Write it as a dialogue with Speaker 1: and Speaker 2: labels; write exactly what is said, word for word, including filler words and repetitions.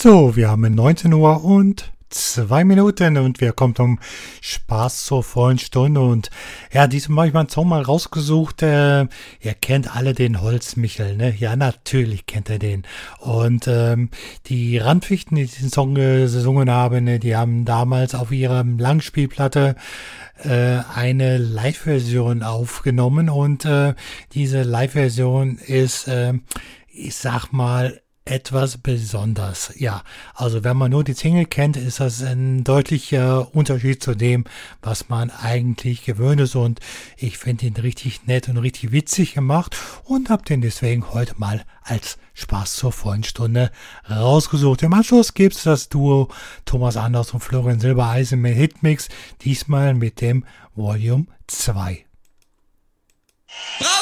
Speaker 1: So, wir haben neunzehn Uhr und zwei Minuten und wir kommen zum Spaß zur vollen Stunde. Und ja, diesmal habe ich meinen Song mal rausgesucht. Äh, ihr kennt alle den Holzmichel, ne? Ja, natürlich kennt ihr den. Und ähm, die Randfichten, die diesen Song äh, gesungen haben, ne, die haben damals auf ihrer Langspielplatte äh, eine Live-Version aufgenommen. Und äh, diese Live-Version ist, äh, ich sag mal, etwas besonders. Ja, also wenn man nur die Single kennt, ist das ein deutlicher Unterschied zu dem, was man eigentlich gewöhnt ist, und ich finde ihn richtig nett und richtig witzig gemacht und habe den deswegen heute mal als Spaß zur vollen Stunde rausgesucht. Im Anschluss gibt es das Duo Thomas Anders und Florian Silbereisen mit Hitmix, diesmal mit dem Volume zwei.
Speaker 2: Bravo!